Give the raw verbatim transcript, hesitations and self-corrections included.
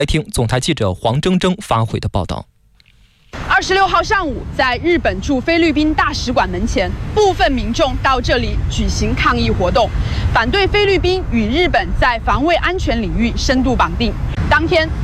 来听总台记者黄铮铮发回的报道。 二十六号上午，在日本驻菲律宾大使馆门前，部分民众到这里举行抗议活动，反对菲律宾与日本在防卫安全领域深度绑定。当天。